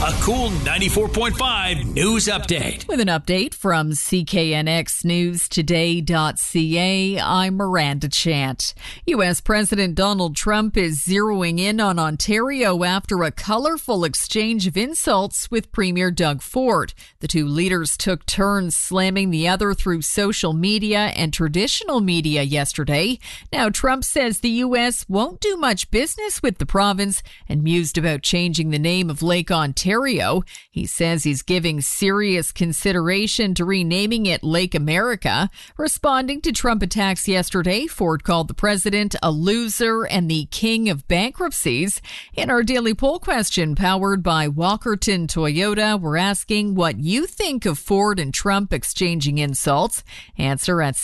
A Cool 94.5 news update. With an update from CKNXNewsToday.ca, I'm Miranda Chant. U.S. President Donald Trump is zeroing in on Ontario after a colorful exchange of insults with Premier Doug Ford. The two leaders took turns slamming the other through social media and traditional media yesterday. Now, Trump says the U.S. won't do much business with the province and mused about changing the name of Lake Ontario. He says he's giving serious consideration to renaming it Lake America. Responding to Trump attacks yesterday, Ford called the president a loser and the king of bankruptcies. In our daily poll question, powered by Walkerton Toyota, we're asking what you think of Ford and Trump exchanging insults. Answer at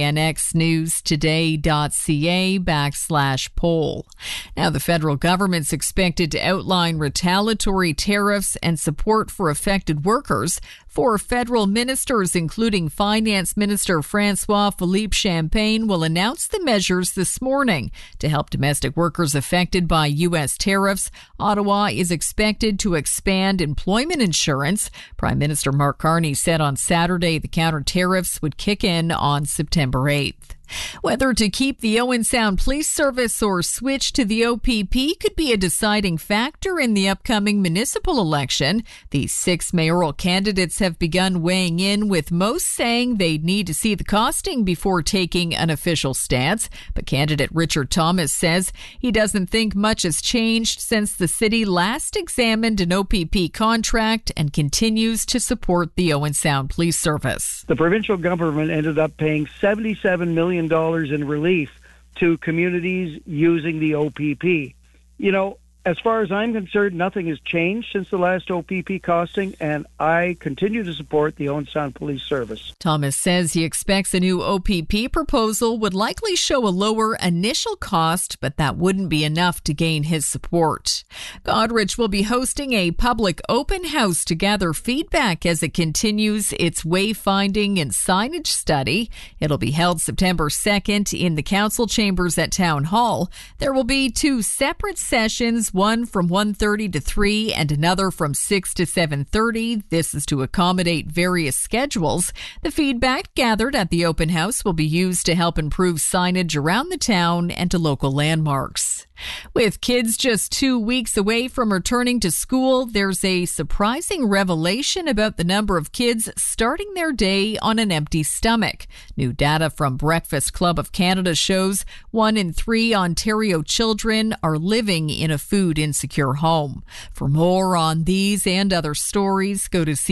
CKNXNewsToday.ca/poll. Now, the federal government's expected to outline retaliatory tariffs and support for affected workers. Four federal ministers, including Finance Minister François-Philippe Champagne, will announce the measures this morning to help domestic workers affected by U.S. tariffs. Ottawa is expected to expand employment insurance. Prime Minister Mark Carney said on Saturday the counter tariffs would kick in on September 8th. Whether to keep the Owen Sound Police Service or switch to the OPP could be a deciding factor in the upcoming municipal election. The 6 mayoral candidates have begun weighing in, with most saying they need to see the costing before taking an official stance. But candidate Richard Thomas says he doesn't think much has changed since the city last examined an OPP contract and continues to support the Owen Sound Police Service. The provincial government ended up paying $77 million in relief to communities using the OPP. You know, as far as I'm concerned, nothing has changed since the last OPP costing, and I continue to support the Owen Sound Police Service. Thomas says he expects a new OPP proposal would likely show a lower initial cost, but that wouldn't be enough to gain his support. Goderich will be hosting a public open house to gather feedback as it continues its wayfinding and signage study. It'll be held September 2nd in the council chambers at Town Hall. There will be 2 separate sessions, one from 1:30 to 3 and another from 6 to 7:30. This is to accommodate various schedules. The feedback gathered at the open house will be used to help improve signage around the town and to local landmarks. With kids just 2 weeks away from returning to school, there's a surprising revelation about the number of kids starting their day on an empty stomach. New data from Breakfast Club of Canada shows 1 in 3 Ontario children are living in a food-insecure home. For more on these and other stories, go to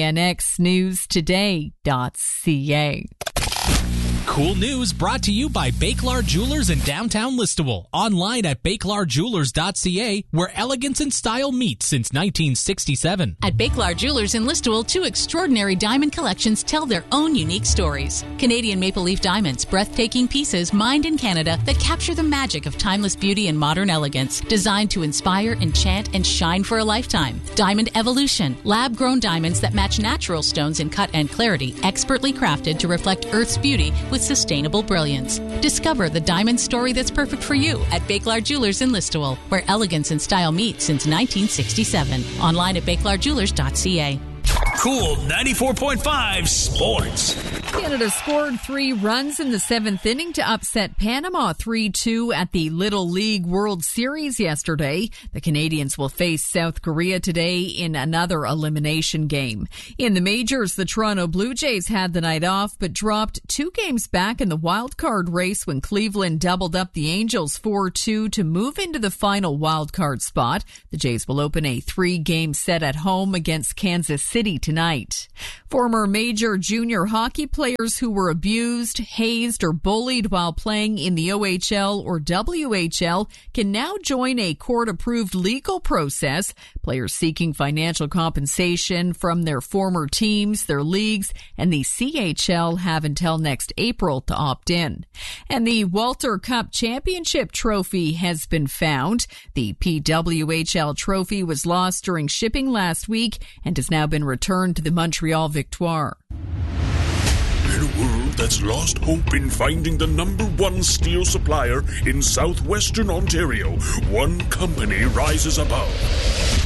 CKNXNewsToday.ca. Cool news brought to you by Bakelar Jewelers in downtown Listowel. Online at bakelarjewelers.ca, where elegance and style meet since 1967. At Bakelar Jewelers in Listowel, 2 extraordinary diamond collections tell their own unique stories. Canadian maple leaf diamonds, breathtaking pieces mined in Canada that capture the magic of timeless beauty and modern elegance, designed to inspire, enchant, and shine for a lifetime. Diamond Evolution, lab-grown diamonds that match natural stones in cut and clarity, expertly crafted to reflect Earth's beauty with sustainable brilliance. Discover the diamond story that's perfect for you at Bakelar Jewelers in Listowel, where elegance and style meet since 1967. Online at bakelarjewelers.ca. Cool 94.5 Sports. Canada scored 3 runs in the 7th inning to upset Panama 3-2 at the Little League World Series yesterday. The Canadians will face South Korea today in another elimination game. In the majors, the Toronto Blue Jays had the night off, but dropped 2 games back in the wild card race when Cleveland doubled up the Angels 4-2 to move into the final wild card spot. The Jays will open a 3-game set at home against Kansas City tonight. Former major junior hockey players who were abused, hazed, or bullied while playing in the OHL or WHL can now join a court-approved legal process. Players seeking financial compensation from their former teams, their leagues, and the CHL have until next April to opt in. And the Walter Cup Championship Trophy has been found. The PWHL trophy was lost during shipping last week and has now been returned to the Montreal Victoire. In a world that's lost hope in finding the #1 steel supplier in southwestern Ontario, one company rises above.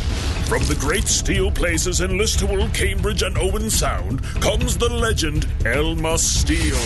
From the great steel places in Listowel, Cambridge, and Owen Sound comes the legend Elma Steel.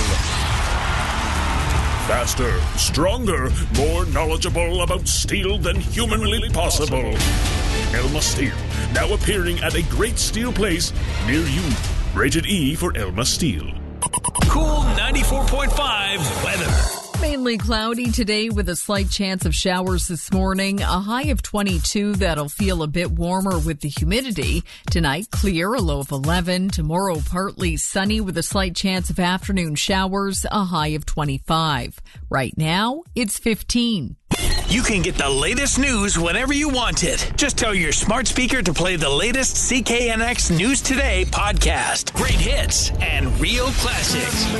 Faster, stronger, more knowledgeable about steel than humanly possible. Elma Steel, now appearing at a great steel place near you. Rated E for Elma Steel. Cool 94.5 weather. Mainly cloudy today with a slight chance of showers this morning. A high of 22 that'll feel a bit warmer with the humidity. Tonight, clear, a low of 11. Tomorrow, partly sunny with a slight chance of afternoon showers, a high of 25. Right now, it's 15. You can get the latest news whenever you want it. Just tell your smart speaker to play the latest CKNX News Today podcast. Great hits and real classics.